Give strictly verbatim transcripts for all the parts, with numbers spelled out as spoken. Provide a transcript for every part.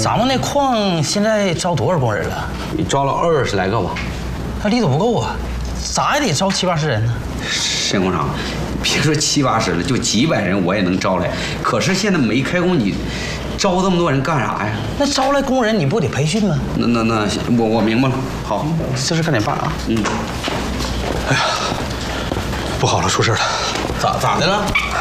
咱们那矿现在招多少工人了？ 招了二十来个吧。 那力度不够啊，咋也得招七八十人呢。 沈工长，别说七八十了，就几百人我也能招来。可是现在没开工，你招这么多人干啥呀？ 那招来工人你不得培训吗？ 那那那，我我明白了。好， 这事赶紧办啊。 嗯。 哎呀，不好了，出事了。 咋咋的了？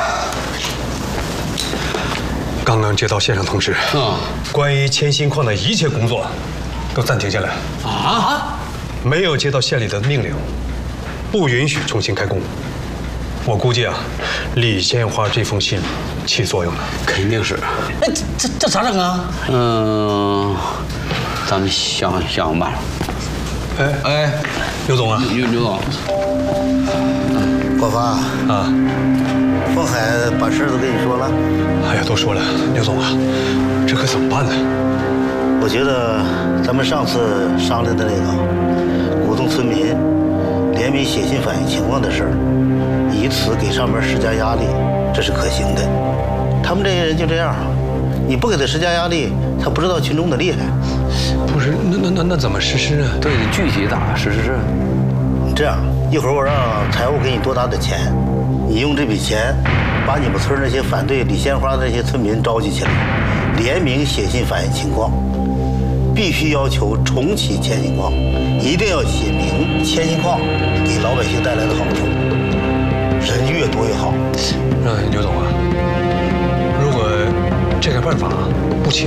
刚刚接到线上通知， 啊， 关于千心矿的一切工作都暂停下来。 啊？ 没有接到县里的命令，不允许重新开工。我估计啊，李鲜花这封信起作用了。 肯定是。 哎，这这这咋整啊？ 嗯，咱们想想办法。 哎哎， 刘总啊， 刘刘总， 国发啊， 凤海把事都跟你说了。 哎呀，都说了，刘总啊，这可怎么办呢？ 我觉得咱们上次商量的那个鼓动村民联名写信反映情况的事儿，以此给上面施加压力，这是可行的。他们这些人就这样，你不给他施加压力，他不知道群众的厉害。 不是，那那那那怎么实施啊？ 对，具体咋实施？ 这样，一会儿我让财务给你多打点钱，你用这笔钱把你们村那些反对李鲜花的那些村民召集起来，联名写信反映情况，必须要求重启千心矿，一定要写明千心矿给老百姓带来的好处，人越多越好。 那刘总啊，如果这个办法不起